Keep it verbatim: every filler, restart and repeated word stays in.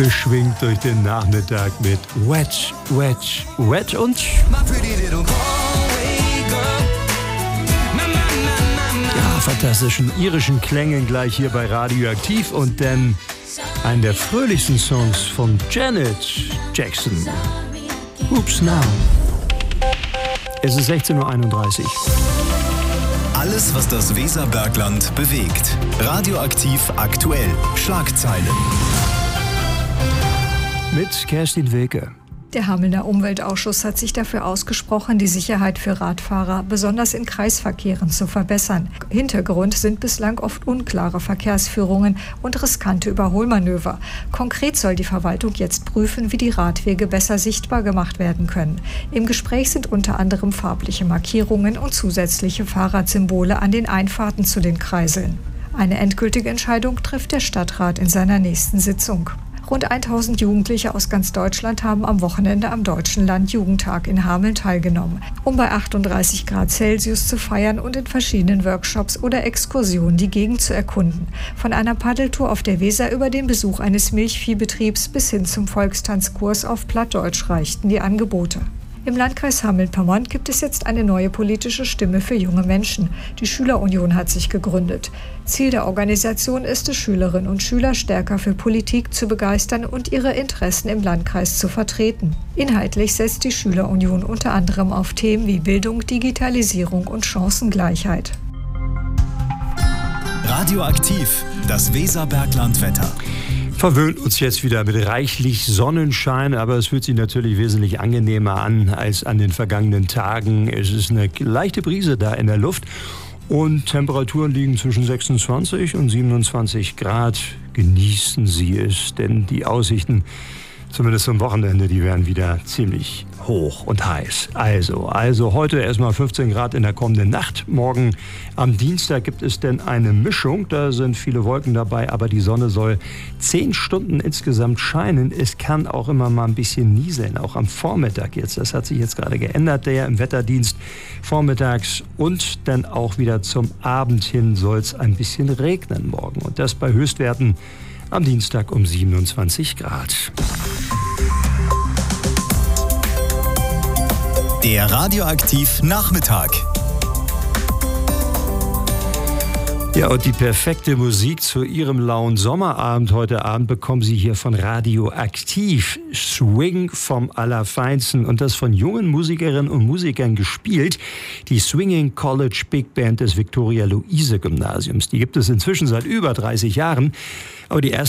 geschwingt durch den Nachmittag mit Wet, Wet, Wet und ja, fantastischen irischen Klängen gleich hier bei Radioaktiv und dann einen der fröhlichsten Songs von Janet Jackson. Oops Now. Es ist sechzehn Uhr einunddreißig. Alles, was das Weserbergland bewegt. Radioaktiv aktuell. Schlagzeilen. Mit Kerstin Wilke. Der Hamelner Umweltausschuss hat sich dafür ausgesprochen, die Sicherheit für Radfahrer, besonders in Kreisverkehren, zu verbessern. Hintergrund sind bislang oft unklare Verkehrsführungen und riskante Überholmanöver. Konkret soll die Verwaltung jetzt prüfen, wie die Radwege besser sichtbar gemacht werden können. Im Gespräch sind unter anderem farbliche Markierungen und zusätzliche Fahrradsymbole an den Einfahrten zu den Kreiseln. Eine endgültige Entscheidung trifft der Stadtrat in seiner nächsten Sitzung. Rund tausend Jugendliche aus ganz Deutschland haben am Wochenende am Deutschen Landjugendtag in Hameln teilgenommen, um bei achtunddreißig Grad Celsius zu feiern und in verschiedenen Workshops oder Exkursionen die Gegend zu erkunden. Von einer Paddeltour auf der Weser über den Besuch eines Milchviehbetriebs bis hin zum Volkstanzkurs auf Plattdeutsch reichten die Angebote. Im Landkreis Hameln-Pyrmont gibt es jetzt eine neue politische Stimme für junge Menschen. Die Schülerunion hat sich gegründet. Ziel der Organisation ist es, Schülerinnen und Schüler stärker für Politik zu begeistern und ihre Interessen im Landkreis zu vertreten. Inhaltlich setzt die Schülerunion unter anderem auf Themen wie Bildung, Digitalisierung und Chancengleichheit. Radioaktiv, das Weserberglandwetter. Verwöhnt uns jetzt wieder mit reichlich Sonnenschein, aber es fühlt sich natürlich wesentlich angenehmer an als an den vergangenen Tagen. Es ist eine leichte Brise da in der Luft und Temperaturen liegen zwischen sechsundzwanzig und siebenundzwanzig Grad. Genießen Sie es, denn die Aussichten, zumindest zum Wochenende, die werden wieder ziemlich hoch und heiß. Also, also heute erstmal fünfzehn Grad in der kommenden Nacht. Morgen am Dienstag gibt es denn eine Mischung. Da sind viele Wolken dabei, aber die Sonne soll zehn Stunden insgesamt scheinen. Es kann auch immer mal ein bisschen nieseln, auch am Vormittag jetzt. Das hat sich jetzt gerade geändert, der im Wetterdienst vormittags und dann auch wieder zum Abend hin soll es ein bisschen regnen morgen. Und das bei Höchstwerten am Dienstag um siebenundzwanzig Grad. Der Radioaktiv Nachmittag. Ja, und die perfekte Musik zu Ihrem lauen Sommerabend heute Abend bekommen Sie hier von Radioaktiv. Swing vom Allerfeinsten und das von jungen Musikerinnen und Musikern gespielt. Die Swinging College Big Band des Viktoria-Luise-Gymnasiums. Die gibt es inzwischen seit über dreißig Jahren. Aber die erste